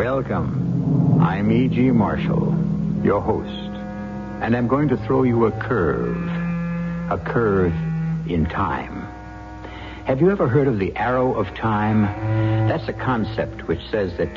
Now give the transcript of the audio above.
Welcome. I'm E.G. Marshall, your host, and I'm going to throw you a curve in time. Have you ever heard of the arrow of time? That's a concept which says that